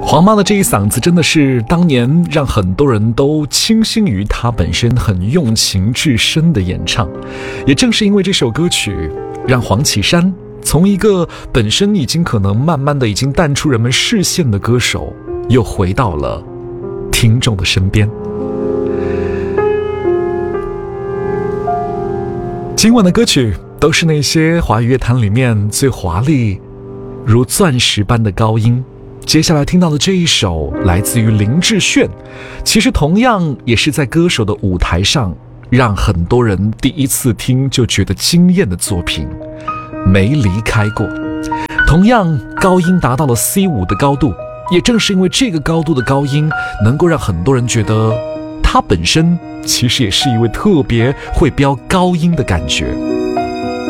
黄妈的这一嗓子真的是当年让很多人都倾心于她本身很用情至深的演唱。也正是因为这首歌曲，让黄绮珊从一个本身已经可能慢慢的已经淡出人们视线的歌手，又回到了听众的身边。今晚的歌曲都是那些华语乐坛里面最华丽如钻石般的高音。接下来听到的这一首来自于林志炫，其实同样也是在歌手的舞台上让很多人第一次听就觉得惊艳的作品，没离开过。同样高音达到了 C5 的高度，也正是因为这个高度的高音能够让很多人觉得他本身其实也是一位特别会飙高音的感觉。